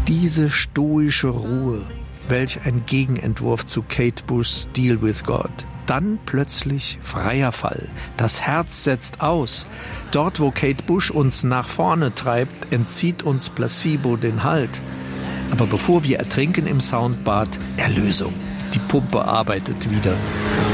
Diese stoische Ruhe, welch ein Gegenentwurf zu Kate Bushs Deal with God. Dann plötzlich freier Fall. Das Herz setzt aus. Dort, wo Kate Bush uns nach vorne treibt, entzieht uns Placebo den Halt. Aber bevor wir ertrinken im Soundbad, Erlösung. Die Pumpe arbeitet wieder.